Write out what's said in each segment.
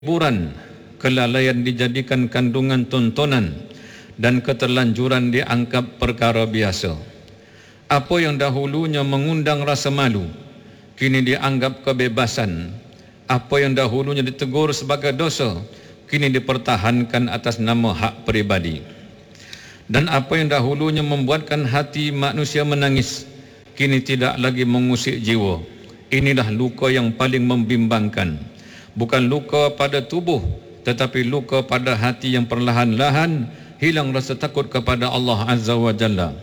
hiburan, kelalaian dijadikan kandungan tontonan, dan keterlanjuran dianggap perkara biasa. Apa yang dahulunya mengundang rasa malu, kini dianggap kebebasan. Apa yang dahulunya ditegur sebagai dosa, kini dipertahankan atas nama hak peribadi. Dan apa yang dahulunya membuatkan hati manusia menangis, kini tidak lagi mengusik jiwa. Inilah luka yang paling membimbangkan. Bukan luka pada tubuh, tetapi luka pada hati yang perlahan-lahan hilang rasa takut kepada Allah Azza wa Jalla.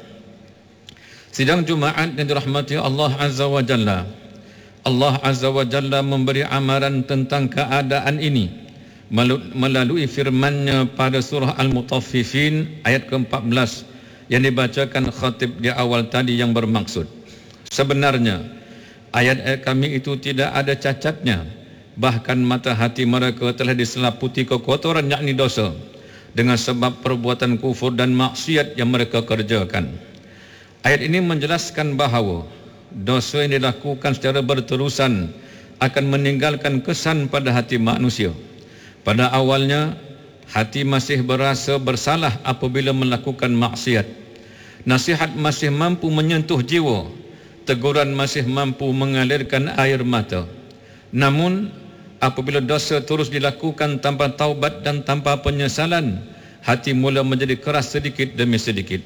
Sidang Jumaat yang dirahmati Allah Azza wa Jalla, Allah Azza wa Jalla memberi amaran tentang keadaan ini melalui firman-Nya pada surah Al-Mutaffifin ayat ke-14 yang dibacakan khatib di awal tadi, yang bermaksud, sebenarnya ayat-ayat kami itu tidak ada cacatnya, bahkan mata hati mereka telah diselaputi kekotoran, yakni dosa, dengan sebab perbuatan kufur dan maksiat yang mereka kerjakan. Ayat ini menjelaskan bahawa dosa yang dilakukan secara berterusan akan meninggalkan kesan pada hati manusia. Pada awalnya, hati masih berasa bersalah apabila melakukan maksiat. Nasihat masih mampu menyentuh jiwa, teguran masih mampu mengalirkan air mata. Namun, apabila dosa terus dilakukan tanpa taubat dan tanpa penyesalan, hati mula menjadi keras sedikit demi sedikit.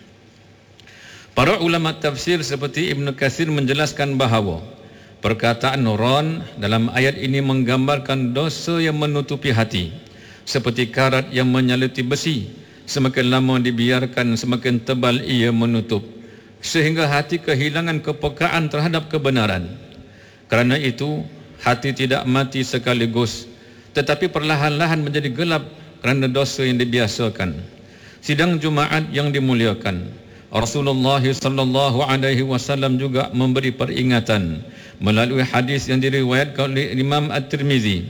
Para ulama tafsir seperti Ibn Katsir menjelaskan bahawa perkataan Nuran dalam ayat ini menggambarkan dosa yang menutupi hati, seperti karat yang menyaluti besi. Semakin lama dibiarkan, semakin tebal ia menutup, sehingga hati kehilangan kepekaan terhadap kebenaran. Kerana itu, hati tidak mati sekaligus, tetapi perlahan-lahan menjadi gelap kerana dosa yang dibiasakan. Sidang Jumaat yang dimuliakan, Rasulullah sallallahu alaihi wasallam juga memberi peringatan melalui hadis yang diriwayatkan oleh Imam At-Tirmizi.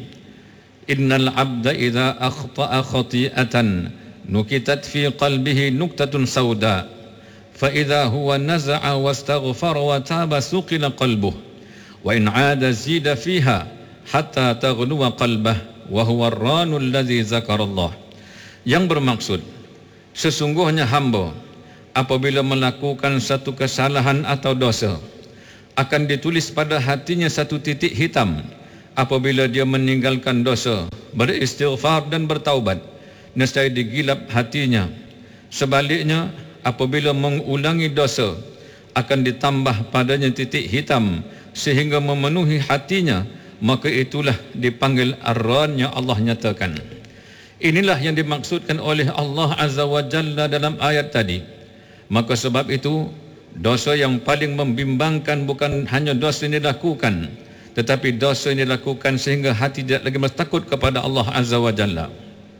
Innal 'abda idza akhta'a khati'atan nukitat fi qalbihi nuktatun sauda fa idza huwa naza'a wastaghfara wa taba suqila qalbuhu wa in 'ada zida fiha hatta taghluwa qalbah wa huwa ar-ranu alladhi zakarallah. Yang bermaksud, sesungguhnya hamba apabila melakukan satu kesalahan atau dosa, akan ditulis pada hatinya satu titik hitam apabila dia meninggalkan dosa, beristighfar dan bertaubat, nescaya digilap hatinya. Sebaliknya, apabila mengulangi dosa, akan ditambah padanya titik hitam sehingga memenuhi hatinya, maka itulah dipanggil ar-ran yang Allah nyatakan. Inilah yang dimaksudkan oleh Allah Azza wa Jalla dalam ayat tadi. Maka sebab itu, dosa yang paling membimbangkan bukan hanya dosa yang dilakukan, tetapi dosa yang dilakukan sehingga hati tidak lagi bertakut kepada Allah Azza wa Jalla.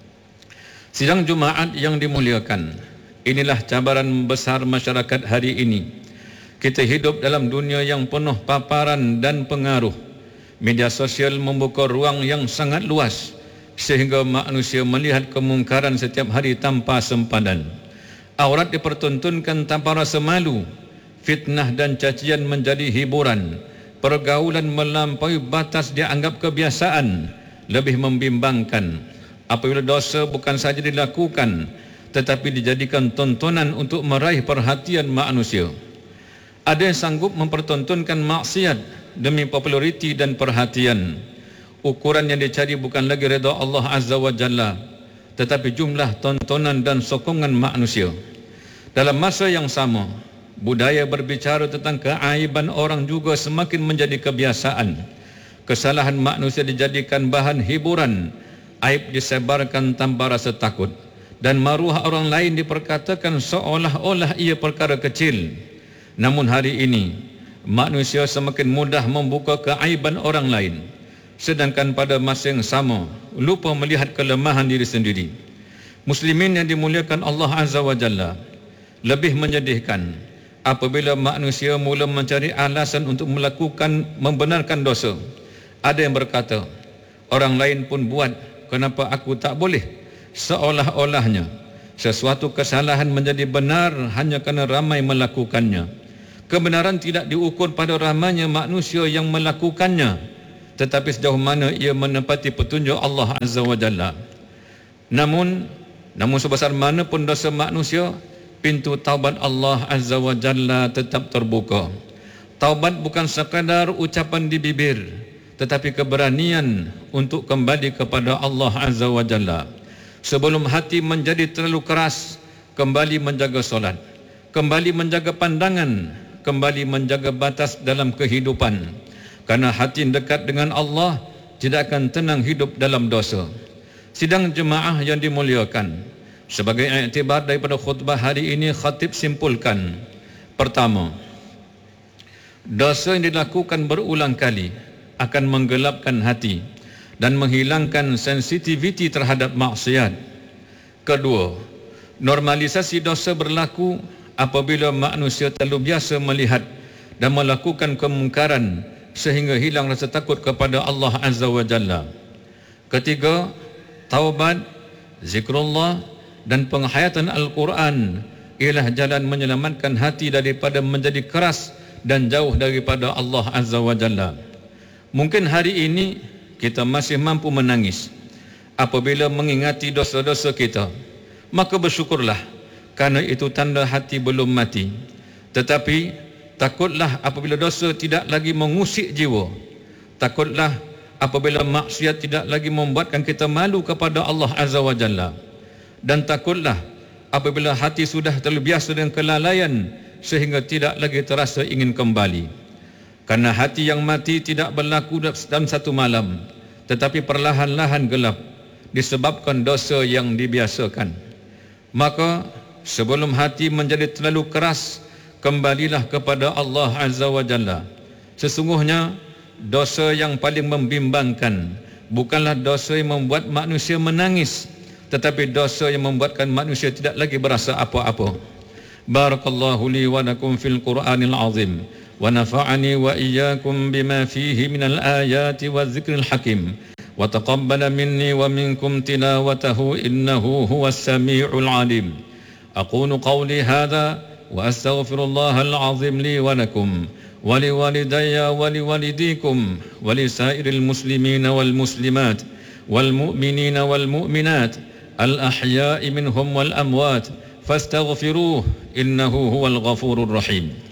Sidang Jumaat yang dimuliakan, inilah cabaran besar masyarakat hari ini. Kita hidup dalam dunia yang penuh paparan dan pengaruh. Media sosial membuka ruang yang sangat luas, sehingga manusia melihat kemungkaran setiap hari tanpa sempadan. Aurat dipertontonkan tanpa rasa malu, fitnah dan cacian menjadi hiburan, pergaulan melampaui batas dianggap kebiasaan. Lebih membimbangkan apabila dosa bukan saja dilakukan, tetapi dijadikan tontonan untuk meraih perhatian manusia. Ada yang sanggup mempertontonkan maksiat demi populariti dan perhatian. Ukuran yang dicari bukan lagi redha Allah Azza wa Jalla, tetapi jumlah tontonan dan sokongan manusia. Dalam masa yang sama, budaya berbicara tentang keaiban orang juga semakin menjadi kebiasaan. Kesalahan manusia dijadikan bahan hiburan, aib disebarkan tanpa rasa takut, dan maruah orang lain diperkatakan seolah-olah ia perkara kecil. Namun hari ini, manusia semakin mudah membuka keaiban orang lain, sedangkan pada masa yang sama lupa melihat kelemahan diri sendiri. Muslimin yang dimuliakan Allah Azza wa Jalla, lebih menyedihkan apabila manusia mula mencari alasan untuk membenarkan dosa. Ada yang berkata, orang lain pun buat, kenapa aku tak boleh? Seolah-olahnya sesuatu kesalahan menjadi benar hanya kerana ramai melakukannya. Kebenaran tidak diukur pada ramainya manusia yang melakukannya, tetapi sejauh mana ia menepati petunjuk Allah Azza wa Jalla. Namun sebesar mana pun dosa manusia, pintu taubat Allah Azza wa Jalla tetap terbuka. Taubat bukan sekadar ucapan di bibir, tetapi keberanian untuk kembali kepada Allah Azza wa Jalla. Sebelum hati menjadi terlalu keras, kembali menjaga solat, kembali menjaga pandangan, kembali menjaga batas dalam kehidupan. Karena hati dekat dengan Allah tidak akan tenang hidup dalam dosa. Sidang jemaah yang dimuliakan, sebagai iktibar daripada khutbah hari ini, khatib simpulkan. Pertama, dosa yang dilakukan berulang kali akan menggelapkan hati dan menghilangkan sensitiviti terhadap maksiat. Kedua, normalisasi dosa berlaku apabila manusia terlalu biasa melihat dan melakukan kemungkaran sehingga hilang rasa takut kepada Allah Azza wa Jalla. Ketiga, taubat, zikrullah dan penghayatan Al-Quran ialah jalan menyelamatkan hati daripada menjadi keras dan jauh daripada Allah Azza wa Jalla. Mungkin hari ini kita masih mampu menangis apabila mengingati dosa-dosa kita, maka bersyukurlah, kerana itu tanda hati belum mati. Tetapi takutlah apabila dosa tidak lagi mengusik jiwa. Takutlah apabila maksiat tidak lagi membuatkan kita malu kepada Allah Azza wa Jalla. Dan takutlah apabila hati sudah terlalu biasa dengan kelalaian sehingga tidak lagi terasa ingin kembali. Karena hati yang mati tidak berlaku dalam satu malam, tetapi perlahan-lahan gelap disebabkan dosa yang dibiasakan. Maka sebelum hati menjadi terlalu keras, kembalilah kepada Allah Azza wa Jalla. Sesungguhnya dosa yang paling membimbangkan bukanlah dosa yang membuat manusia menangis, tetapi dosa yang membuatkan manusia tidak lagi berasa apa-apa. Barakallahu li wa lakum fil Qur'anil azim wa nafa'ani wa iyyakum bima fihi minal ayati wa dzikril hakim wa taqabbala minni wa minkum tilawatahu innahu huwas sami'ul alim. Aqulu qawli hadha وأستغفر الله العظيم لي ولكم ولوالدي ولوالديكم ولسائر المسلمين والمسلمات والمؤمنين والمؤمنات الأحياء منهم والأموات فاستغفروه إنه هو الغفور الرحيم.